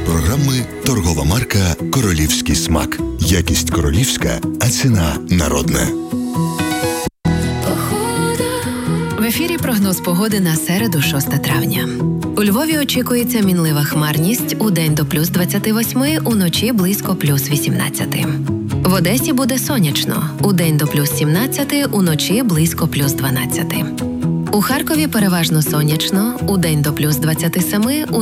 програми торгова марка «Королівський смак». Якість королівська, а ціна народна. В ефірі прогноз погоди на середу, 6 травня. У Львові очікується мінлива хмарність, удень до плюс 28, уночі близько плюс 18. В Одесі буде сонячно, удень до плюс 17, уночі близько плюс 12. У Харкові переважно сонячно, удень до плюс 27,